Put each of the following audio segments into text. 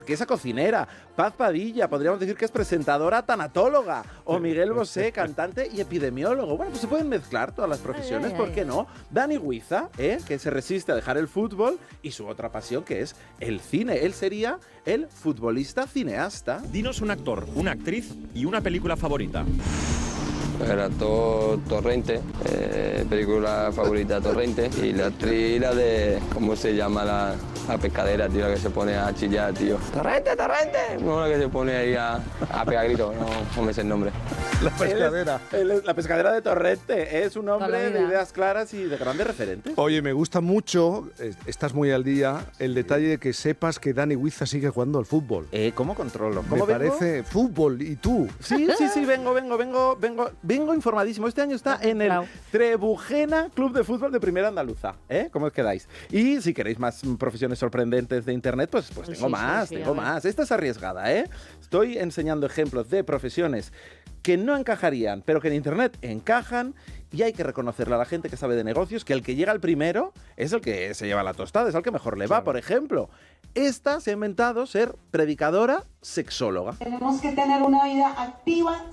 que esa cocinera, Paz Padilla, podríamos decir que es presentadora tanatóloga, o Miguel Bosé, cantante y epidemiólogo. Bueno, pues se pueden mezclar todas las profesiones, ¿por qué no? Dani Huiza, que se resiste a dejar el fútbol, y su otra pasión, que es el cine. Él sería el futbolista cineasta. Dinos un actor, una actriz y una película favorita. El actor Torrente, película favorita Torrente, y la actriz la de, ¿cómo se llama la pescadera, tío, la que se pone a chillar, tío? ¡Torrente, Torrente! No, la que se pone ahí a pegar gritos, no me sé el nombre. La pescadera. La pescadera de Torrente, es un hombre de ideas claras y de grandes referentes. Oye, me gusta mucho, estás muy al día, el detalle de que sepas que Dani Huiza sigue jugando al fútbol. ¿Cómo controlo? ¿Cómo me parece fútbol, ¿y tú? Sí, vengo informadísimo. Este año está en el Trebujena Club de Fútbol de Primera Andaluza. ¿Cómo os quedáis? Y si queréis más profesiones sorprendentes de internet, pues tengo más. Esta es arriesgada, Estoy enseñando ejemplos de profesiones que no encajarían, pero que en internet encajan, y hay que reconocerle a la gente que sabe de negocios que el que llega al primero es el que se lleva la tostada, es el que mejor le va. Por ejemplo, esta se ha inventado ser predicadora sexóloga. Tenemos que tener una vida activa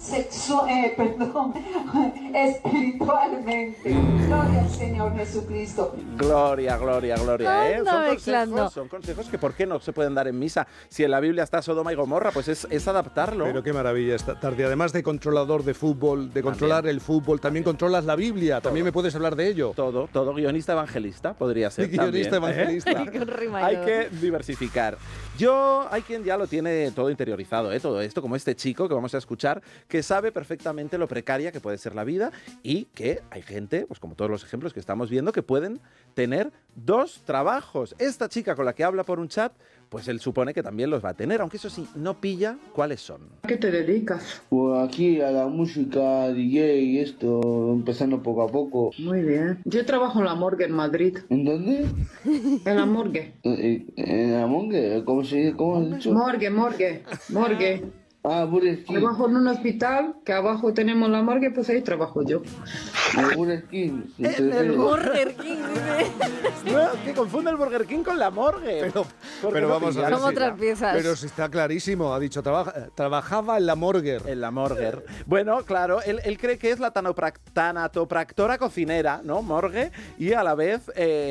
espiritualmente. Gloria al Señor Jesucristo. Gloria. Son consejos que ¿por qué no se pueden dar en misa? Si en la Biblia está Sodoma y Gomorra, pues es adaptarlo. Pero qué maravilla esta tarde. Además de controlador de fútbol, de controlar el fútbol, también controlas la Biblia. Todo. También me puedes hablar de ello. Todo. Guionista evangelista podría ser. Guionista evangelista. Hay que diversificar. Hay quien ya lo tiene todo interiorizado, todo esto, como este chico que vamos a escuchar, que sabe perfectamente lo precaria que puede ser la vida, y que hay gente, pues como todos los ejemplos que estamos viendo, que pueden tener 2 trabajos. Esta chica con la que habla por un chat, pues él supone que también los va a tener, aunque eso sí, no pilla cuáles son. ¿A qué te dedicas? Pues aquí a la música, DJ y esto, empezando poco a poco. Muy bien. Yo trabajo en la morgue en Madrid. ¿En dónde? En la morgue. ¿En la morgue? ¿Cómo has dicho? Morgue. Ah, Burger King. Trabajo en un hospital, que abajo tenemos la morgue, pues ahí trabajo yo. El Burger King. El Burger King, No, que confunde el Burger King con la morgue. Pero vamos a ver. Son otras piezas. Pero si está clarísimo, ha dicho, trabajaba en la morgue. En la morgue. Bueno, claro, él cree que es la tanatopractora cocinera, ¿no? Morgue, y a la vez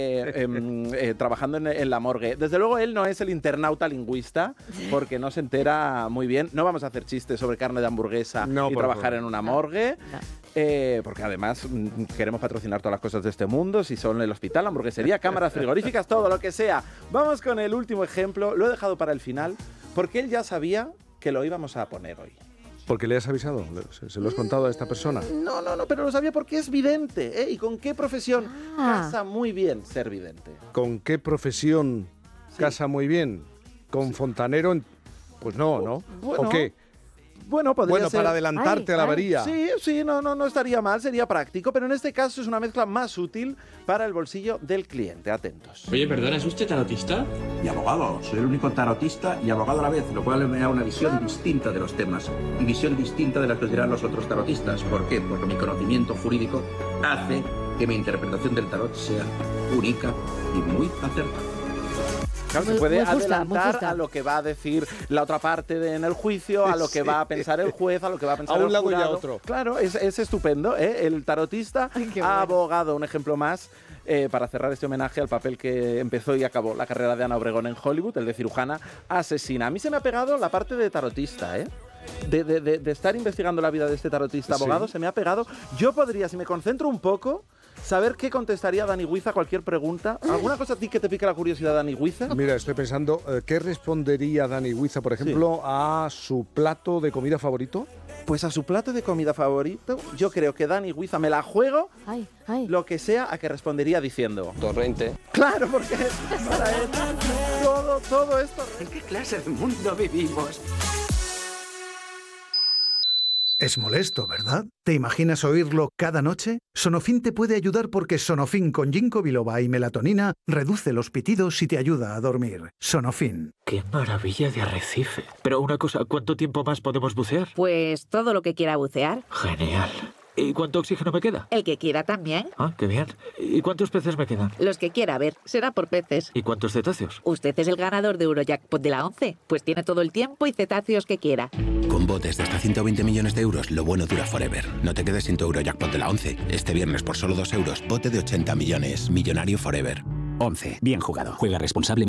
trabajando en la morgue. Desde luego él no es el internauta lingüista, porque no se entera muy bien. No vamos a hacer chistes sobre carne de hamburguesa y trabajar en una morgue. Porque además queremos patrocinar todas las cosas de este mundo, si son el hospital, la hamburguesería, cámaras frigoríficas, todo lo que sea. Vamos con el último ejemplo, lo he dejado para el final, porque él ya sabía que lo íbamos a poner hoy. ¿Porque le has avisado? ¿Se lo has contado a esta persona? No, pero lo sabía porque es vidente, ¿Y con qué profesión casa muy bien ser vidente? ¿Con qué profesión casa muy bien? ¿Con fontanero? Pues no. Bueno, ¿o qué? Bueno, podría ser... para adelantarte a la avería. Sí, no estaría mal, sería práctico, pero en este caso es una mezcla más útil para el bolsillo del cliente. Atentos. Oye, perdona, ¿es usted tarotista? Y abogado, soy el único tarotista y abogado a la vez, lo cual me da una visión distinta de los temas y visión distinta de las que dirán los otros tarotistas. ¿Por qué? Porque mi conocimiento jurídico hace que mi interpretación del tarot sea única y muy acertada. Claro, se puede adelantar a lo que va a decir la otra parte en el juicio, a lo que va a pensar el juez, a lo que va a pensar el jurado. A un lado y a otro. Claro, es estupendo, El tarotista, abogado, un ejemplo más, para cerrar este homenaje al papel que empezó y acabó la carrera de Ana Obregón en Hollywood, el de cirujana asesina. A mí se me ha pegado la parte de tarotista, De estar investigando la vida de este tarotista abogado, se me ha pegado. Yo podría, si me concentro un poco, saber qué contestaría Dani Huiza a cualquier pregunta. ¿Alguna cosa a ti que te pique la curiosidad, Dani Huiza? Mira, estoy pensando, ¿qué respondería Dani Huiza, por ejemplo, a su plato de comida favorito? Pues a su plato de comida favorito, yo creo que Dani Huiza me la juego, lo que sea, a que respondería diciendo... Torrente. Claro, porque para él todo esto... ¿En qué clase de mundo vivimos? Es molesto, ¿verdad? ¿Te imaginas oírlo cada noche? Sonofin te puede ayudar porque Sonofin con ginkgo biloba y melatonina reduce los pitidos y te ayuda a dormir. Sonofin. ¡Qué maravilla de arrecife! Pero una cosa, ¿cuánto tiempo más podemos bucear? Pues todo lo que quiera bucear. Genial. ¿Y cuánto oxígeno me queda? El que quiera también. Ah, qué bien. ¿Y cuántos peces me quedan? Los que quiera, a ver, será por peces. ¿Y cuántos cetáceos? Usted es el ganador de Eurojackpot de la 11, pues tiene todo el tiempo y cetáceos que quiera. Con botes de hasta 120 millones de euros, lo bueno dura forever. No te quedes sin tu Eurojackpot de la 11. Este viernes por solo 2 euros, bote de 80 millones. Millonario forever. 11. Bien jugado. Juega responsablemente.